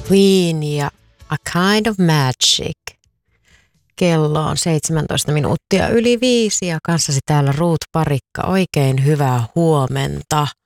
Queen ja A Kind of Magic. Kello on 17 minuuttia yli 5 ja kanssasi täällä Ruut Parikka. Oikein hyvää huomenta.